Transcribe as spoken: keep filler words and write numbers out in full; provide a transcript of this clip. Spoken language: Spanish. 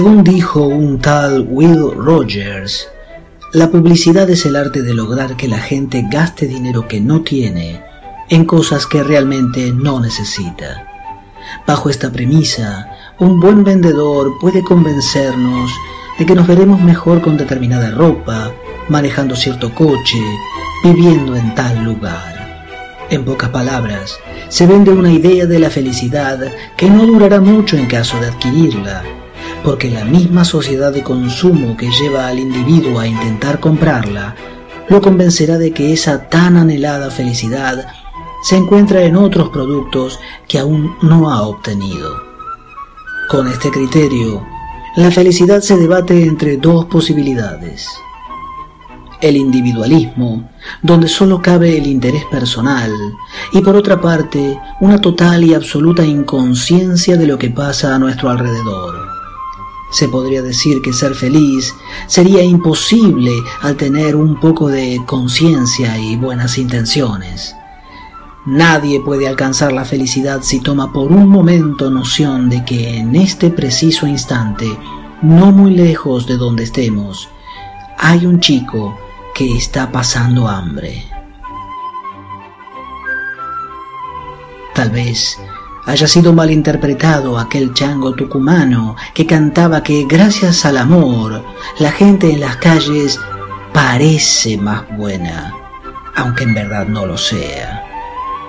Según dijo un tal Will Rogers, la publicidad es el arte de lograr que la gente gaste dinero que no tiene en cosas que realmente no necesita. Bajo esta premisa, un buen vendedor puede convencernos de que nos veremos mejor con determinada ropa, manejando cierto coche, viviendo en tal lugar. En pocas palabras, se vende una idea de la felicidad que no durará mucho en caso de adquirirla, porque la misma sociedad de consumo que lleva al individuo a intentar comprarla lo convencerá de que esa tan anhelada felicidad se encuentra en otros productos que aún no ha obtenido. Con este criterio, la felicidad se debate entre dos posibilidades: el individualismo, donde solo cabe el interés personal, y por otra parte, una total y absoluta inconsciencia de lo que pasa a nuestro alrededor. Se podría decir que ser feliz sería imposible al tener un poco de conciencia y buenas intenciones. Nadie puede alcanzar la felicidad si toma por un momento noción de que en este preciso instante, no muy lejos de donde estemos, hay un chico que está pasando hambre. Tal vez haya sido malinterpretado aquel chango tucumano que cantaba que gracias al amor la gente en las calles parece más buena, aunque en verdad no lo sea.